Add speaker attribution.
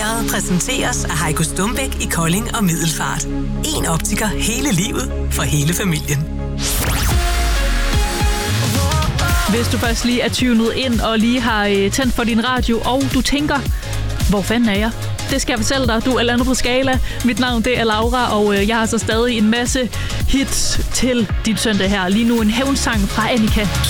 Speaker 1: Vejret præsenteres af Heiko Stumbæk i Kolding og Middelfart. En optiker hele livet for hele familien.
Speaker 2: Hvis du først lige er tunet ind og lige har tændt for din radio, og du tænker, hvor fanden er jeg? Det skal jeg fortælle dig. Du er landet på Skala. Mit navn det er Laura, og jeg har så stadig en masse hits til dit søndag her. Lige nu en hævnsang fra Annika.